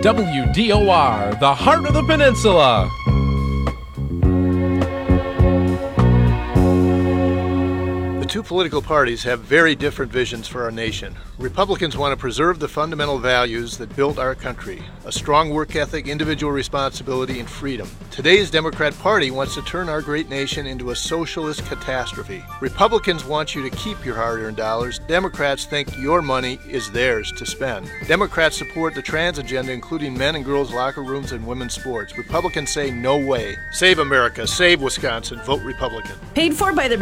WDOR, the heart of the peninsula. The two political parties have very different visions for our nation. Republicans want to preserve the fundamental values that built our country: a strong work ethic, individual responsibility, and freedom. Today's Democrat Party wants to turn our great nation into a socialist catastrophe. Republicans want you to keep your hard-earned dollars. Democrats think your money is theirs to spend. Democrats support the trans agenda, including men and girls' locker rooms and women's sports. Republicans say no way. Save America, save Wisconsin, vote Republican. Paid for by the